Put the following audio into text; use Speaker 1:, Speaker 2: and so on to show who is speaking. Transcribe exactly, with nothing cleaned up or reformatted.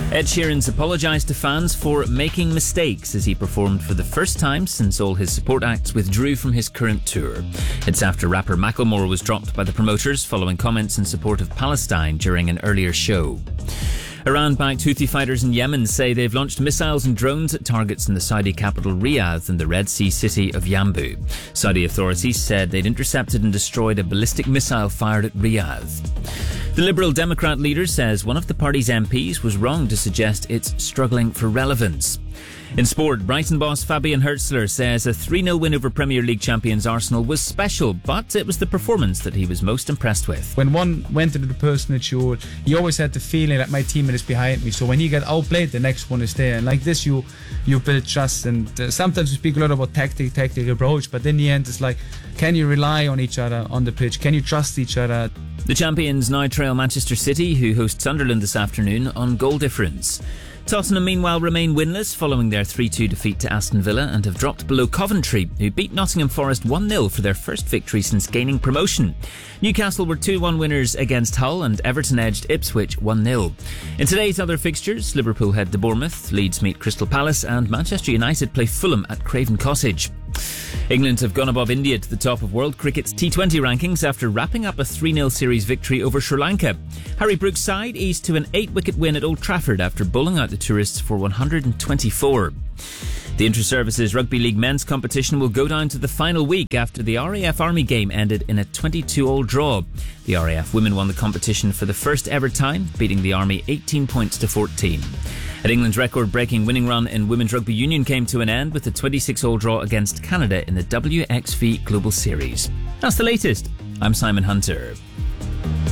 Speaker 1: Ed Sheeran's apologised to fans for making mistakes as he performed for the first time since all his support acts withdrew from his current tour. It's after rapper Macklemore was dropped by the promoters following comments in support of Palestine during an earlier show. Iran-backed Houthi fighters in Yemen say they've launched missiles and drones at targets in the Saudi capital Riyadh and the Red Sea city of Yanbu. Saudi authorities said they'd intercepted and destroyed a ballistic missile fired at Riyadh. The Liberal Democrat leader says one of the party's M Ps was wrong to suggest it's struggling for relevance. In sport, Brighton boss Fabian Hurtzler says a three nil win over Premier League champions Arsenal was special, but it was the performance that he was most impressed with.
Speaker 2: When one went into the personal shirt, he always had the feeling that my teammate is behind me, so when he got outplayed, the next one is there. And like this, you you build trust. And uh, sometimes we speak a lot about tactic, tactical approach, but in the end, it's like, can you rely on each other on the pitch? Can you trust each other?
Speaker 1: The champions now trail Manchester City, who host Sunderland this afternoon, on goal difference. Tottenham, meanwhile, remain winless following their three two defeat to Aston Villa and have dropped below Coventry, who beat Nottingham Forest one nil for their first victory since gaining promotion. Newcastle were two one winners against Hull and Everton edged Ipswich one nil. In today's other fixtures, Liverpool head to Bournemouth, Leeds meet Crystal Palace and Manchester United play Fulham at Craven Cottage. England have gone above India to the top of world cricket's T twenty rankings after wrapping up a three nil series victory over Sri Lanka. Harry Brook's side eased to an eight-wicket win at Old Trafford after bowling out the tourists for one hundred twenty-four. The Inter-Services Rugby League men's competition will go down to the final week after the R A F Army game ended in a twenty-two all draw. The R A F women won the competition for the first ever time, beating the Army eighteen points to fourteen. And England's record-breaking winning run in Women's Rugby Union came to an end with a twenty-six all draw against Canada in the W X V Global Series. That's the latest. I'm Simon Hunter.